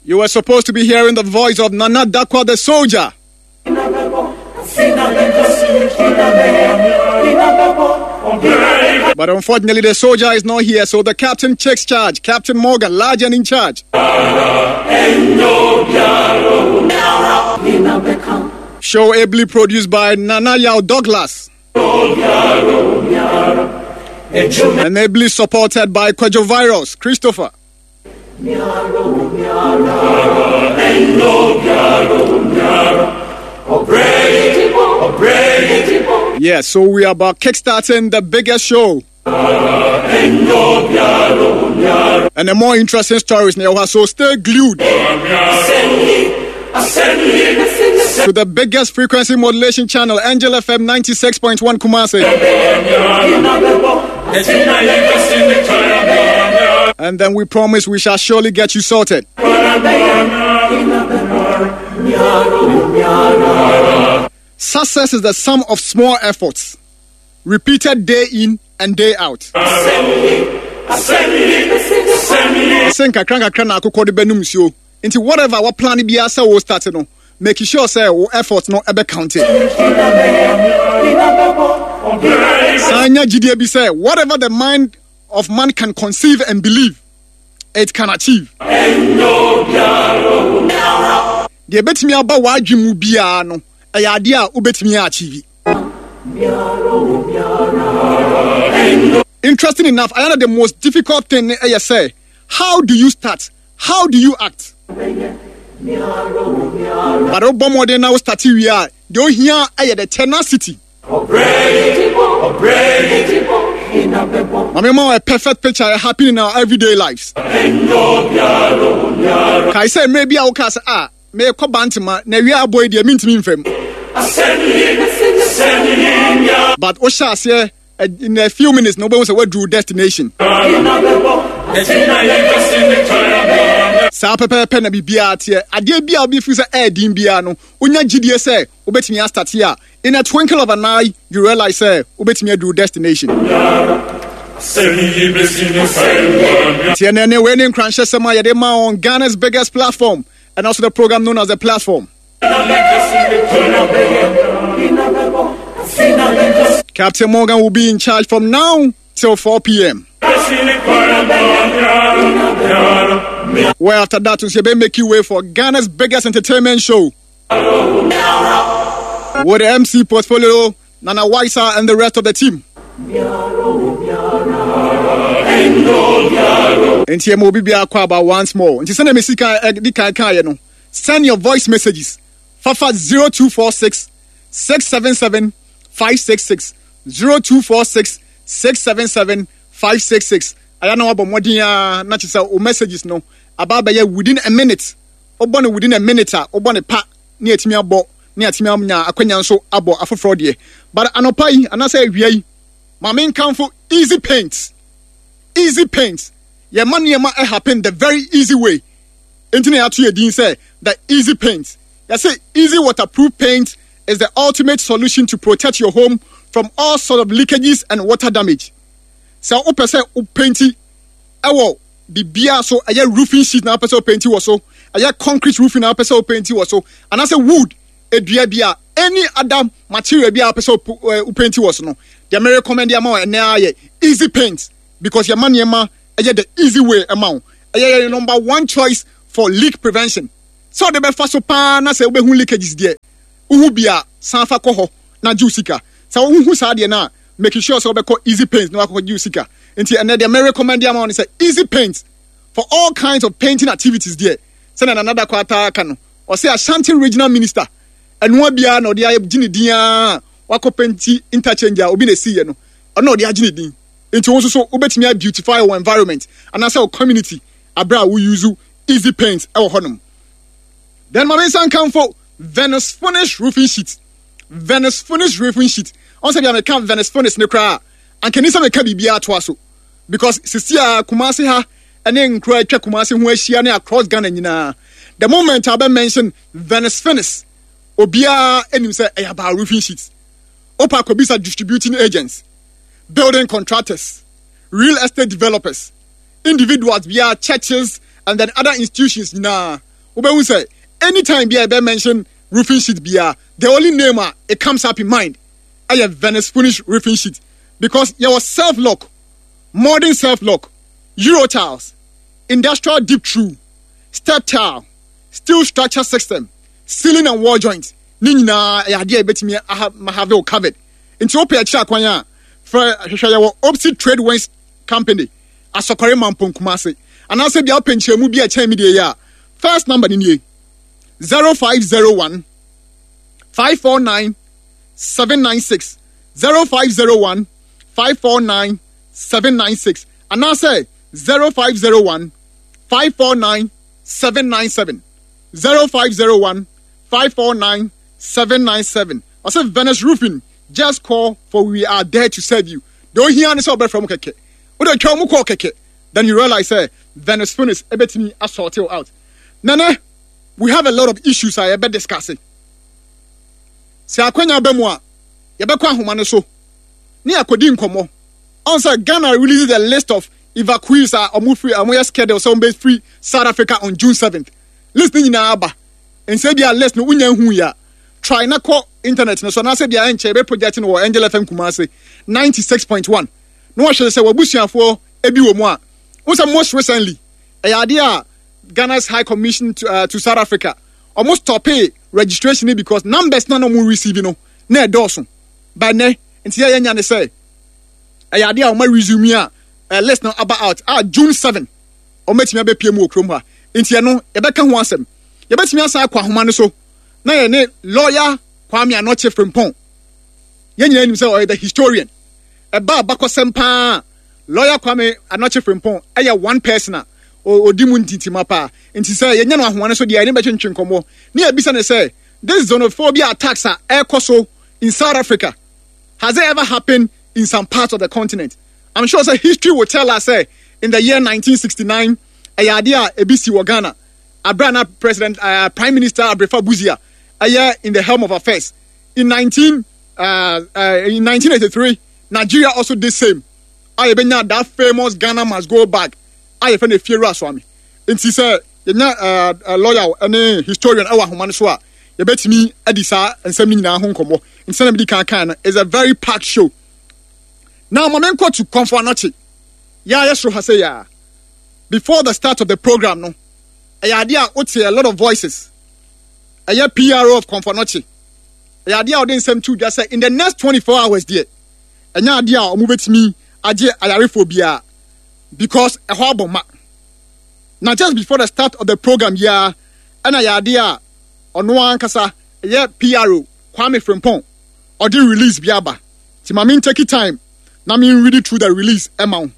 You were supposed to be hearing the voice of Nana Dankwa the soldier. But unfortunately, the soldier is not here, so the captain takes charge. Captain Morgan, large and in charge. Show ably produced by Nana Yao Douglas. And ably supported by Kwajo Virus, Christopher. Yeah, so we are about kickstarting the biggest show. And the more interesting stories now, so stay glued to the biggest frequency modulation channel, Angel FM 96.1 Kumasi. And then we promise we shall surely get you sorted. Success is the sum of small efforts, repeated day in and day out. Into whatever our plan be as we start no, make sure say our efforts no ever counted. Sanya GDB say whatever the mind of man can conceive and believe, it can achieve. The betimi aba wadwemu bia no ayade a obetimi achieve. Interesting enough, I know the most difficult thing I say, how do you start? How do you act? But Obama now start we are don't hear the tenacity. Mama, a perfect picture happening in our everyday lives. I say maybe I'll cast may ko bantima na wi aboy de mintimi mfam. But Osha say in a few minutes no one say we drew destination. Sa pepe na bibia tie ade bia obi fi say din bia no onya gidie say obetimi start here in a twinkle of an eye you realize say obetimi drew destination. TNN winning crunch sema yede ma on Ghana's biggest platform and also the program known as The Platform. Captain Morgan will be in charge from now till 4 p.m. Well, after that, we'll make you way for Ghana's biggest entertainment show. With the MC portfolio, Nana Waisa and the rest of the team. And here we'll be about once more. Send your voice messages. Fafa 0246 677 566 0246 677 566. I don't know about more not just messages no about within a minute. Obon within a minute obon a pa near to me abo near to me akwanya so abo afofrodie. But anopai anase wiai my main count for easy paints. Easy paints. Your money happen the very easy way. Internet to your dean say that easy paint. I say easy waterproof paint is the ultimate solution to protect your home from all sort of leakages and water damage. So open say painty the beer so a roofing sheet na person painty was so a concrete roofing na person painty was so and I say wood a beer any other material beer person painty was no. The American recommend the amount and easy paint because your money the easy way amount. Number one choice for leak prevention. So the best so pa na say we hu leakages there. Uhu bia sanfa koho na jusika. So uhu sa de na making sure so be call easy paints no akọ jusika. Enti and the American recommend the amount is easy paints for all kinds of painting activities there. Send another quarter kanu. Or say Ashanti regional minister and one bia no dia gini dia wako painti interchange obi na see no. Ono dia gini din. Enti won so obetimi beautify our environment and as our community abra we use easy paints e wo honom. Then my son come for Venice Furnish roofing sheet. Venice Furnish roofing sheet. On say I can Venice Furnish ne kra. And can you can be bia to aso. Because sisia Kumasi ha and then cry check Kumasi who is here across Ghana nyina. The moment I mention Venice Furnish obia enim say e about roofing sheets. Opa kobisa distributing agents, building contractors, real estate developers, individuals via churches and then other institutions na Ube say anytime be I mention roofing sheet be the only name it comes up in mind. I have Venice Furnish roofing sheet because there was self-lock, modern self-lock, Euro tiles, industrial deep through, step tile, steel structure system, ceiling and wall joints. Nina idea bet me I have it covered. Into open a for Opsi Trade Winds Company. Asokore Mampong Kumasi. And I said the open chair will be a chain media. First number in ye 0501 549 796 0501 549 796. And I say 0501 549 797 0501 549 797. I said Venice Roofing. Just call for we are there to serve you. Don't hear any sober from Keke. Then you realize Venice Furnace ebet me sort you out. Nana, we have a lot of issues I bet discussing. Se akwanya bemwa, yebekwa humane so. Ni akodi nkomo. Also Ghana releases a list of evacuees are scheduled some base free South Africa on June 7th. Listening na aba. And say dia list no unya hu ya. Try na call internet no so na say dia enche be project no Angel FM Kumasi 96.1. No wa say wabusuafo ebi wo mu a. Most recently, a idea Ghana's High Commission to South Africa almost stop pay registration because numbers no more receiving no na dosun. But ne ntia yenya ne say a idea o ma resume let's now about June 7. O metimi abepie mu okrom ha. Ntia no e beka ho asem. Ye betimi asa akwa homa ne so. Na ye ne lawyer Kwame Anoche Frimpong. Ye nyina nim say o the historian. E ba bakosem pa lawyer Kwame Anoche Frimpong one person odimu ntitima pa. Nti say ye nya no ahoane so de ani be twentwen komo. Ne ebisa ne say this xenophobia attacks are ekoso in South Africa. Has it ever happened in some parts of the continent? I'm sure history will tell us in the year 1969 a idea ebisi wa Ghana. Abrana President Prime Minister Abrefa Buzia in the helm of affairs. In 1983 Nigeria also did same. That famous Ghana must go back. I find a fear swami. And she said, a lawyer and a historian, our Humaniswa, you bet me, Edisa, and sending now home combo. In Senabdi Kankan is a very packed show. Now, Mamenko to Comfornochi. Yes, Rohasaya. Before the start of the program, no, a idea would say a lot of voices. A year PRO of Comfornochi. The idea didn't seem to just say in the next 24 hours, dear. And your idea will move it to me. Ayariphobia because a horrible ma. Now just before the start of the program, and I idea on one kasa PRO Kwame Frimpong or the release biaba. See, my mean take it time. Now me read it through the release amount.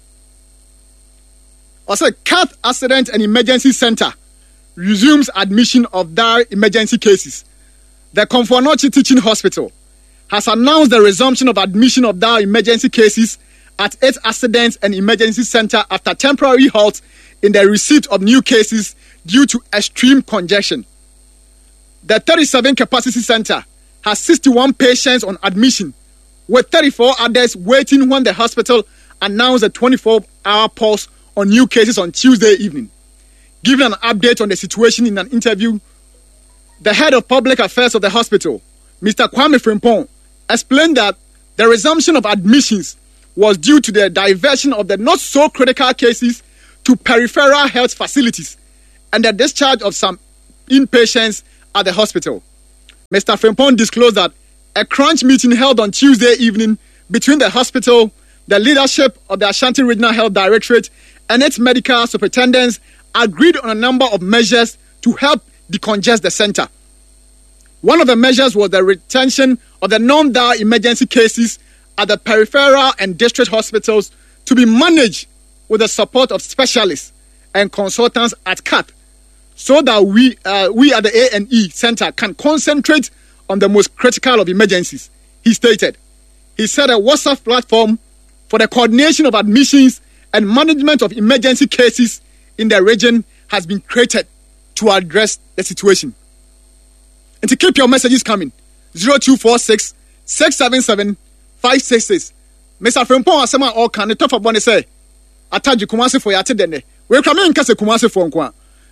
Also, Cat Accident and Emergency Center resumes admission of their emergency cases. The Comfornochi Teaching Hospital has announced the resumption of admission of their emergency cases at its Accidents and Emergency Center after temporary halt in the receipt of new cases due to extreme congestion. The 37 capacity center has 61 patients on admission, with 34 others waiting when the hospital announced a 24-hour pause on new cases on Tuesday evening. Giving an update on the situation in an interview, the head of public affairs of the hospital, Mr. Kwame Frimpong, explained that the resumption of admissions was due to the diversion of the not-so-critical cases to peripheral health facilities and the discharge of some inpatients at the hospital. Mr. Frimpong disclosed that a crunch meeting held on Tuesday evening between the hospital, the leadership of the Ashanti Regional Health Directorate, and its medical superintendents agreed on a number of measures to help decongest the center. One of the measures was the retention of the non-dire emergency cases at the peripheral and district hospitals to be managed with the support of specialists and consultants at CAT, so that we at the A&E Center can concentrate on the most critical of emergencies, he stated. He said a WhatsApp platform for the coordination of admissions and management of emergency cases in the region has been created to address the situation. And to keep your messages coming, 0246 677 566. Mr. Frimpong asema all can the top of one say attach Kumasi for yate dene. We come in kase Kumasi for nkwa.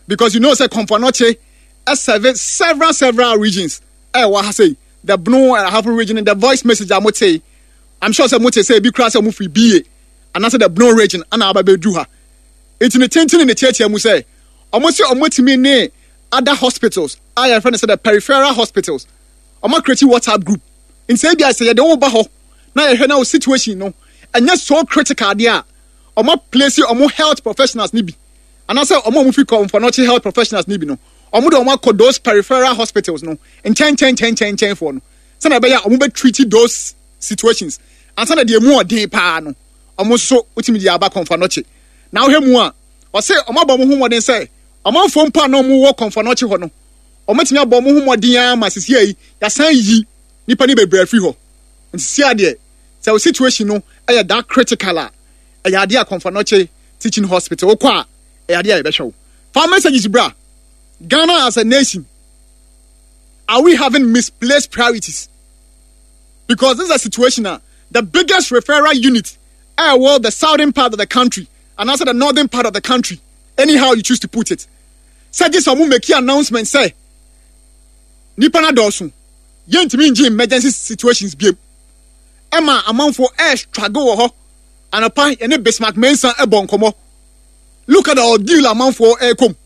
because you know say Komfanoche serve several regions. What I say the Blue and Hafu region in the voice message I'm sure some would say be cross and move free BA and answer the Blue region and Ababe Duha. It's in the tension in the church, I must say. Almost me other hospitals. I have friends at the peripheral hospitals. I'm creating WhatsApp group. In Sabia, I say, I don't know now I heard now situation, no, and just so critical there. I'm place you more health professionals, nibi. And I say, I'm more come for not health professionals, nibi, no. I'm more call those peripheral hospitals, no, and change for no. So I be treating those situations. And so the more day pa no. Almost so ultimately about Komfanoche. Now here more. Or say, I'm about who then say. I'm on phone pa no more work Komfanoche ho no. Or met me about who more dia masses ye. Ya san yi nipa ni be free ho. And see there. So situation no that critical a idea Komfanoche teaching hospital o kwa idea be show. For messages bra. Ghana as a nation, are we having misplaced priorities? Because this is a situation now. The biggest referral unit well, the southern part of the country and also the northern part of the country, anyhow you choose to put it. Say this one make an announcement say Nipana Dawson, yentimi emergency situations be. Emma amount for air struggle ho and a pie and a Bismarck Mensa ebon komo. Look at the ordeal amount for air come.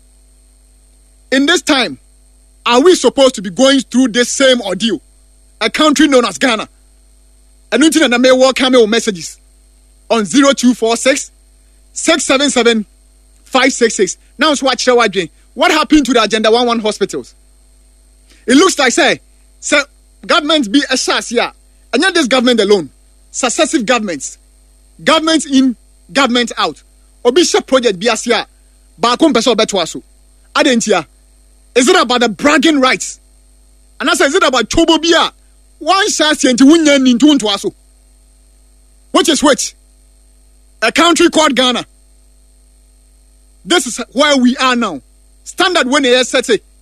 In this time, are we supposed to be going through this same ordeal? A country known as Ghana. And you know may walk cameo messages on 0246 677 566. Now it's what happened to the Agenda 11 hospitals? It looks like say government be a shas here. And not this government alone. Successive governments. Government in, government out. Obisha project be as here. Bakum peso betwaso. Adentia. Is it about the bragging rights? And I say, is it about Chobobia? One shas into winning into Untuaso. Which is which? A country called Ghana. This is where we are now. Standard when they set it.